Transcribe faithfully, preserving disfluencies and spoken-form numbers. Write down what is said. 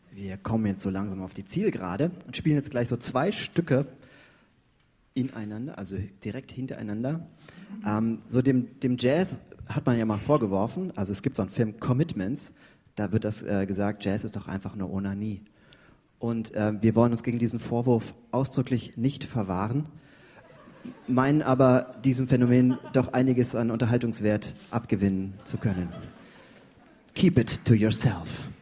Wir kommen jetzt so langsam auf die Zielgerade und spielen jetzt gleich so zwei Stücke ineinander, also direkt hintereinander. Ähm, so dem, dem Jazz hat man ja mal vorgeworfen, also es gibt so einen Film Commitments, da wird das äh, gesagt, Jazz ist doch einfach nur Onanie. Und äh, wir wollen uns gegen diesen Vorwurf ausdrücklich nicht verwahren, meinen aber, diesem Phänomen doch einiges an Unterhaltungswert abgewinnen zu können. Keep it to yourself.